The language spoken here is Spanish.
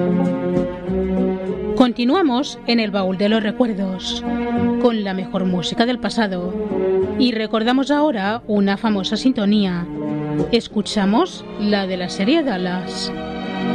Continuamos en el baúl de los recuerdos, con la mejor música del pasado. Y recordamos ahora una famosa sintonía. Escuchamos la de la serie Dallas.